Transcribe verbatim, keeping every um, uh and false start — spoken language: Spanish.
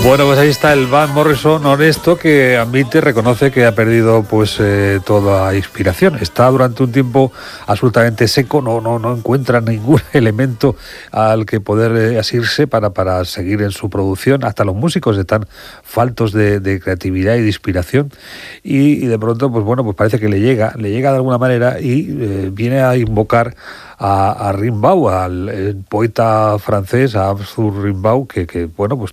Bueno, pues ahí está el Van Morrison honesto, que admite, reconoce que ha perdido pues eh, toda inspiración. Está durante un tiempo absolutamente seco, no, no, no encuentra ningún elemento al que poder eh, asirse para, para seguir en su producción. Hasta los músicos están faltos de, de creatividad y de inspiración. Y, y de pronto, pues bueno, pues parece que le llega, le llega de alguna manera y eh, viene a invocar a, a Rimbaud, al poeta francés, a Arthur Rimbaud, que, que bueno, pues